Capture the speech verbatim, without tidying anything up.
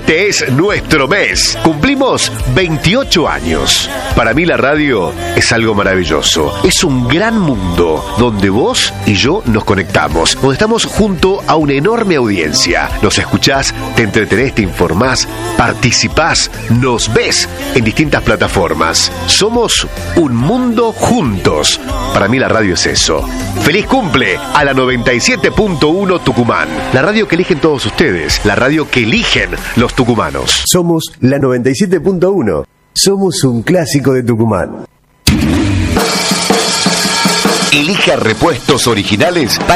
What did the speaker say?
Este es nuestro mes. Cumplimos veintiocho años. Para mí la radio es algo maravilloso. Es un gran mundo donde vos y yo nos conectamos, donde estamos junto a una enorme audiencia. Nos escuchás, te entretenés, te informás, participás, nos ves en distintas plataformas. Somos un mundo juntos. Para mí la radio es eso. ¡Feliz cumple a la noventa y siete punto uno Tucumán! La radio que eligen todos ustedes, la radio que eligen los tucumanos. Somos la noventa y siete punto uno. Somos un clásico de Tucumán. Elija repuestos originales para